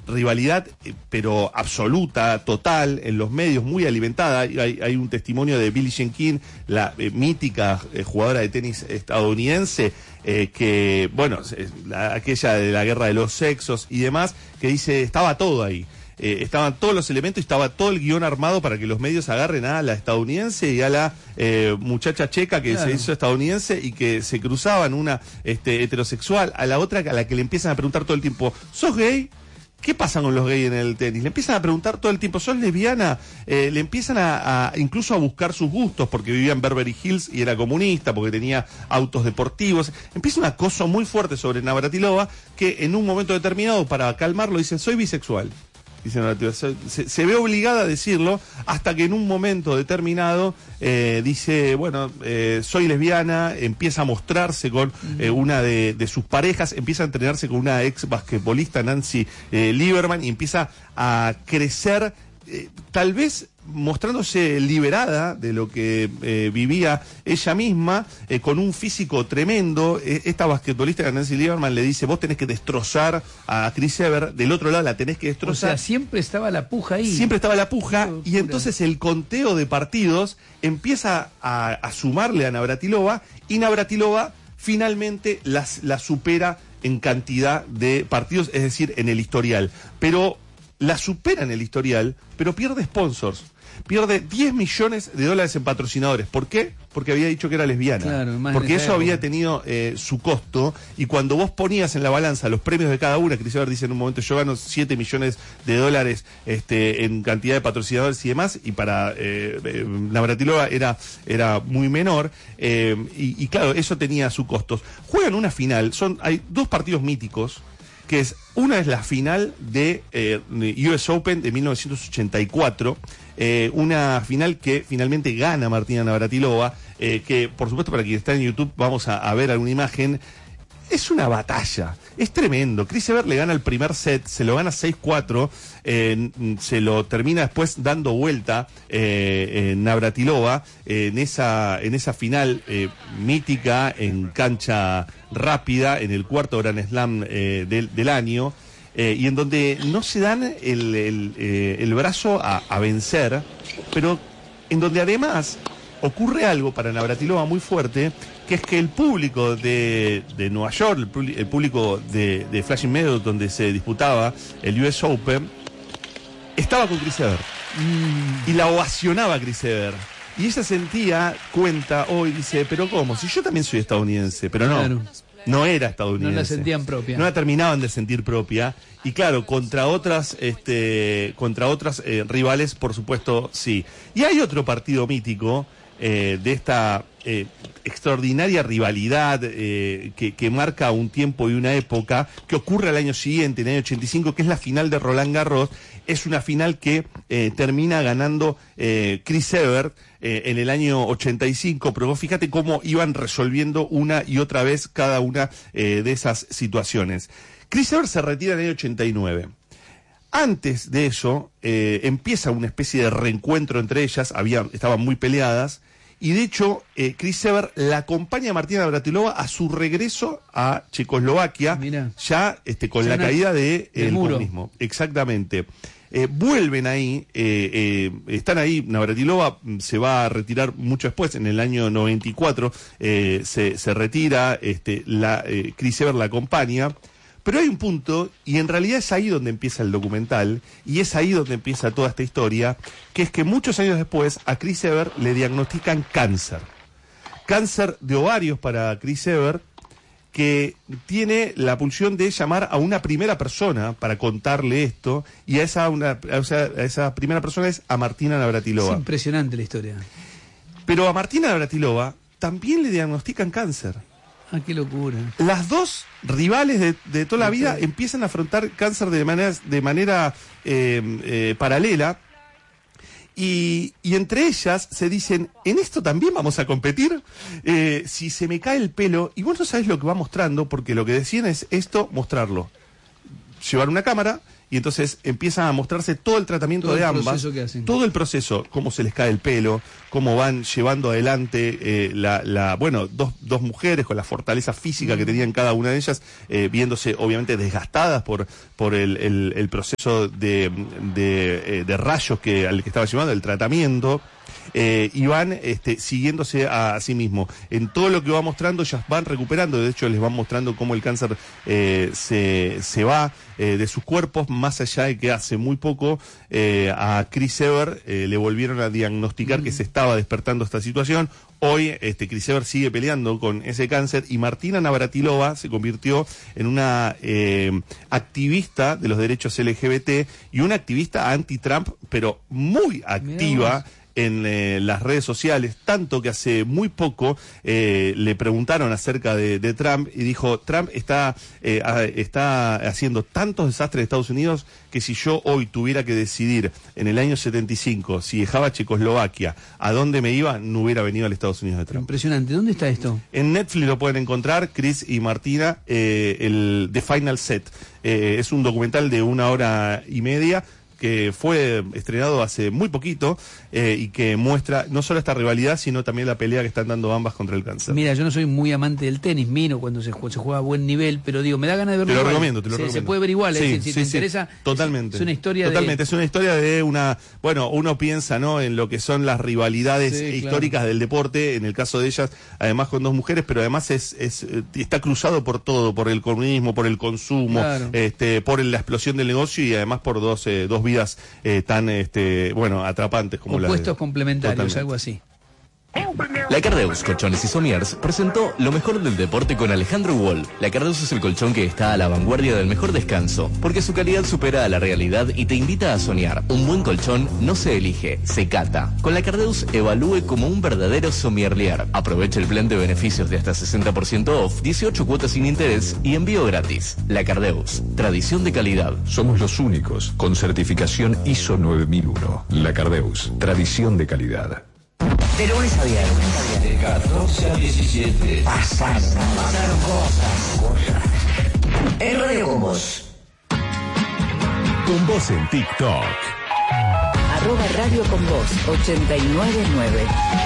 rivalidad, pero absoluta, total, en los medios, muy alimentada. Hay un testimonio de Billie Jean King, la mítica jugadora de tenis estadounidense, que, bueno, aquella de la guerra de los sexos y demás, que dice, estaba todo ahí. Estaban todos los elementos y estaba todo el guión armado para que los medios agarren a la estadounidense y a la muchacha checa que se hizo estadounidense y que se cruzaban, una heterosexual a la otra, a la que le empiezan a preguntar todo el tiempo, ¿sos gay? ¿Qué pasa con los gays en el tenis? Le empiezan a preguntar todo el tiempo, ¿sos lesbiana? Le empiezan a incluso a buscar sus gustos, porque vivía en Beverly Hills y era comunista, porque tenía autos deportivos. Empieza un acoso muy fuerte sobre Navratilova, que en un momento determinado, para calmarlo, dice, soy bisexual. Dice Navratilova, se ve obligada a decirlo, hasta que en un momento determinado dice, bueno, soy lesbiana, empieza a mostrarse con una de sus parejas, empieza a entrenarse con una ex basquetbolista, Nancy Lieberman, y empieza a crecer, tal vez mostrándose liberada de lo que vivía ella misma, con un físico tremendo. Esta basquetbolista, Nancy Lieberman, le dice, vos tenés que destrozar a Chris Evert, del otro lado la tenés que destrozar. O sea, siempre estaba la puja ahí. Siempre estaba la puja, y entonces el conteo de partidos empieza a sumarle a Navratilova, y Navratilova finalmente la supera en cantidad de partidos, es decir, en el historial. Pero la supera en el historial, pero pierde sponsors. Pierde $10 millones en patrocinadores. ¿Por qué? Porque había dicho que era lesbiana. Claro, porque eso había tenido su costo, y cuando vos ponías en la balanza los premios de cada una, Chris Evert dice en un momento, yo gano $7 millones en cantidad de patrocinadores y demás, y para Navratilova era muy menor, y claro, eso tenía sus costos. Juegan una final, hay dos partidos míticos, que una es la final de US Open de 1984, una final que finalmente gana Martina Navratilova, que por supuesto para quien está en YouTube vamos a ver alguna imagen. Es una batalla, es tremendo. Chris Evert le gana el primer set, se lo gana 6-4, se lo termina después dando vuelta Navratilova en esa final mítica, en cancha rápida, en el cuarto Grand Slam del año, y en donde no se dan el brazo a vencer, pero en donde además ocurre algo para Navratilova muy fuerte, que es que el público de Nueva York, el público de Flushing Meadows, donde se disputaba el US Open, estaba con Chris Evert y la ovacionaba a Chris Evert. Y ella cuenta hoy, dice, pero ¿cómo? Si yo también soy estadounidense, pero no. Claro. No era estadounidense. No la sentían propia. No la terminaban de sentir propia. Y claro, contra otras rivales, por supuesto, sí. Y hay otro partido mítico de esta extraordinaria rivalidad que marca un tiempo y una época, que ocurre al año siguiente, en el año 85, que es la final de Roland Garros. Es una final que termina ganando Chris Evert en el año 85, pero vos fíjate cómo iban resolviendo una y otra vez cada una de esas situaciones. Chris Evert se retira en el año 89. Antes de eso, empieza una especie de reencuentro entre ellas, estaban muy peleadas, y de hecho, Chris Evert la acompaña a Martina Navratilova a su regreso a Checoslovaquia, ya con la caída del comunismo. Exactamente. Vuelven ahí, están ahí. Navratilova se va a retirar mucho después, en el año 94, se retira, Chris Evert la acompaña. Pero hay un punto, y en realidad es ahí donde empieza el documental, y es ahí donde empieza toda esta historia, que es que muchos años después a Chris Evert le diagnostican cáncer. Cáncer de ovarios para Chris Evert, que tiene la pulsión de llamar a una primera persona para contarle esto, y a esa primera persona es a Martina Navratilova. Es impresionante la historia. Pero a Martina Navratilova también le diagnostican cáncer. Ah, qué locura. Las dos rivales de toda la vida empiezan a afrontar cáncer de manera paralela, y entre ellas se dicen, ¿en esto también vamos a competir? Si se me cae el pelo, y vos no sabés lo que va mostrando, porque lo que decían es esto, mostrarlo. Llevar una cámara y entonces empieza a mostrarse todo el tratamiento de ambas, todo el proceso, cómo se les cae el pelo, cómo van llevando adelante dos mujeres con la fortaleza física que tenían cada una de ellas, viéndose obviamente desgastadas por el proceso de rayos al que estaba llevando el tratamiento. Y van siguiéndose a sí mismo. En todo lo que va mostrando, ellas van recuperando. De hecho, les van mostrando cómo el cáncer se va de sus cuerpos, más allá de que hace muy poco a Chris Evert le volvieron a diagnosticar que se estaba despertando esta situación. Hoy Chris Evert sigue peleando con ese cáncer y Martina Navratilova se convirtió en una activista de los derechos LGBT y una activista anti-Trump, pero muy activa en las redes sociales, tanto que hace muy poco le preguntaron acerca de Trump y dijo: Trump está haciendo tantos desastres en Estados Unidos que si yo hoy tuviera que decidir en el año 75 si dejaba Checoslovaquia, a dónde me iba, no hubiera venido al Estados Unidos de Trump. Impresionante. ¿Dónde está esto? En Netflix lo pueden encontrar, Chris y Martina, el The Final Set. Es un documental de 1 hora y media que fue estrenado hace muy poquito y que muestra no solo esta rivalidad, sino también la pelea que están dando ambas contra el cáncer. Mira, yo no soy muy amante del tenis, miro cuando se juega a buen nivel, pero digo, me da ganas de verlo. Te lo recomiendo. Se puede ver igual, si te interesa. Totalmente. Es una historia es una historia de uno piensa, ¿no?, en lo que son las rivalidades históricas del deporte, en el caso de ellas, además con dos mujeres, pero además está cruzado por todo, por el comunismo, por el consumo, por la explosión del negocio y además por dos vidas tan atrapantes como opuestos las complementarios, algo así. La Cardeus Colchones y Somiers presentó lo mejor del deporte con Alejandro Wall. La Cardeus es el colchón que está a la vanguardia del mejor descanso, porque su calidad supera a la realidad y te invita a soñar. Un buen colchón no se elige, se cata. Con la Cardeus evalúe como un verdadero somierlier. Aprovecha el plan de beneficios de hasta 60% off, 18 cuotas sin interés y envío gratis. La Cardeus, tradición de calidad. Somos los únicos con certificación ISO 9001. La Cardeus, tradición de calidad. De lunes a viernes, de 14 a 17, pasaron cosas. En Radio Con Vos. Con Vos en TikTok. @Radio Con Vos 899.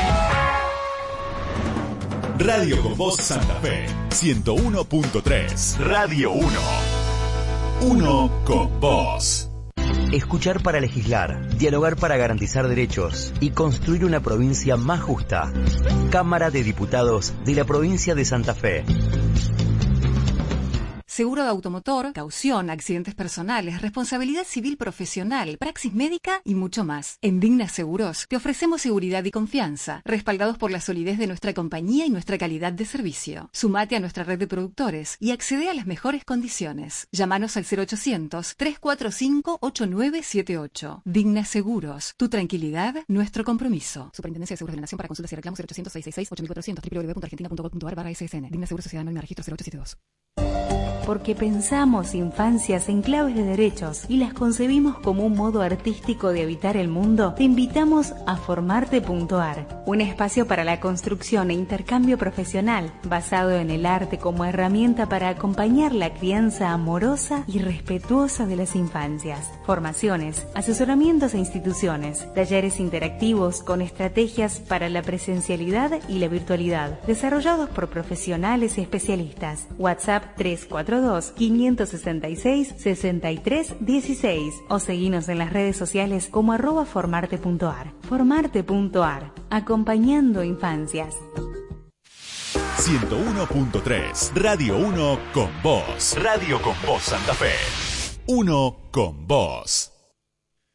Radio Con Vos Santa Fe 101.3. Radio 1. Uno con vos. Escuchar para legislar, dialogar para garantizar derechos y construir una provincia más justa. Cámara de Diputados de la provincia de Santa Fe. Seguro de automotor, caución, accidentes personales, responsabilidad civil profesional, praxis médica y mucho más. En Digna Seguros te ofrecemos seguridad y confianza, respaldados por la solidez de nuestra compañía y nuestra calidad de servicio. Sumate a nuestra red de productores y accede a las mejores condiciones. Llámanos al 0800-345-8978. Digna Seguros, tu tranquilidad, nuestro compromiso. Superintendencia de Seguros de la Nación. Para consultas y reclamos 0800-666-8400 www.argentina.gov.ar/ssn. Digna Seguros, Sociedad Anónima, registro 0872. Porque pensamos infancias en claves de derechos y las concebimos como un modo artístico de habitar el mundo, te invitamos a Formarte.ar, un espacio para la construcción e intercambio profesional basado en el arte como herramienta para acompañar la crianza amorosa y respetuosa de las infancias. Formaciones, asesoramientos a instituciones, talleres interactivos con estrategias para la presencialidad y la virtualidad, desarrollados por profesionales y especialistas. WhatsApp 342-566-6316 o seguinos en las redes sociales como @formarte.ar. Formarte.ar, acompañando infancias. 101.3, Radio 1 con vos. Radio Con Vos Santa Fe. Uno con vos.